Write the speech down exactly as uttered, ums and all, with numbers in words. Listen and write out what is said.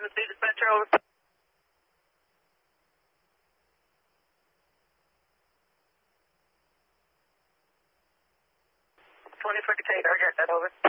seven two dispatcher, over. twenty-four Decatur, I got that, over.